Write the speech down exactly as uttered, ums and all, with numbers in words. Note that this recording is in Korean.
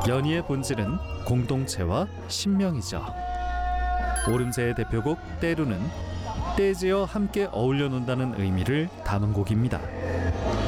연희의 본질은 공동체와 신명이죠. 오름세의 대표곡 때루는 떼지어 함께 어울려 논다는 의미를 담은 곡입니다.